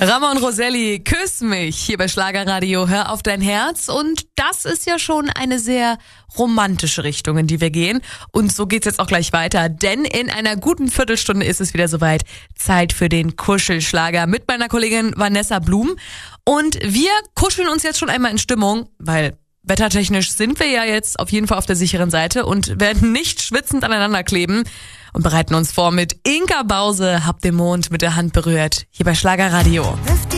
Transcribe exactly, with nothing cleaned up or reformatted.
Ramon Roselli, küss mich, hier bei Schlagerradio, hör auf dein Herz. Und das ist ja schon eine sehr romantische Richtung, in die wir gehen. Und so geht's jetzt auch gleich weiter, denn in einer guten Viertelstunde ist es wieder soweit. Zeit für den Kuschelschlager mit meiner Kollegin Vanessa Blum. Und wir kuscheln uns jetzt schon einmal in Stimmung, weil wettertechnisch sind wir ja jetzt auf jeden Fall auf der sicheren Seite und werden nicht schwitzend aneinander kleben und bereiten uns vor mit Inka Bause, hab den Mond mit der Hand berührt, hier bei Schlagerradio.